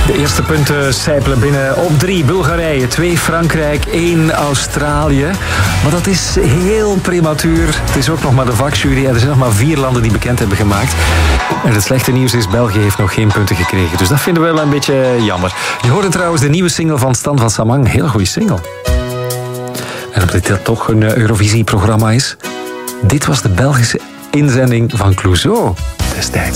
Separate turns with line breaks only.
De eerste punten sijpelen binnen op 3 Bulgarije, 2 Frankrijk, 1 Australië. Maar dat is heel prematuur. Het is ook nog maar de vakjury en er zijn nog maar 4 landen die bekend hebben gemaakt. En het slechte nieuws is, België heeft nog geen punten gekregen. Dus dat vinden we wel een beetje jammer. Je hoorde trouwens de nieuwe single van Stan van Samang. Heel goede single. En omdat dit toch een Eurovisie-programma is, dit was de Belgische inzending van Clouseau destijds.